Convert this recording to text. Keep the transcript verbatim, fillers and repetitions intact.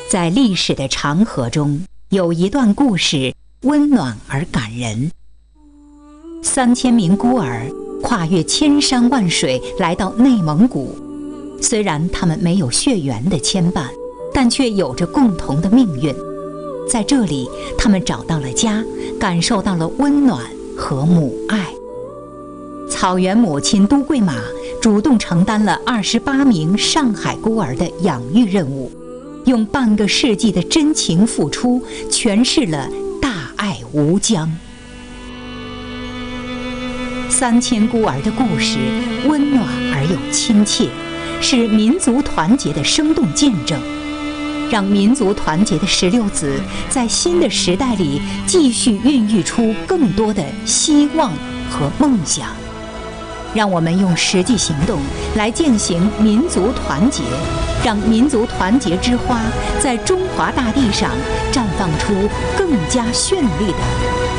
在历史的长河中，有一段故事温暖而感人。三千名孤儿跨越千山万水来到内蒙古，虽然他们没有血缘的牵绊，但却有着共同的命运。在这里，他们找到了家，感受到了温暖和母爱。草原母亲都贵玛主动承担了二十八名上海孤儿的养育任务，用半个世纪的真情付出，诠释了大爱无疆。三千孤儿的故事温暖而又亲切，是民族团结的生动见证，让民族团结的石榴籽在新的时代里继续孕育出更多的希望和梦想。让我们用实际行动来践行民族团结，让民族团结之花在中华大地上绽放出更加绚丽的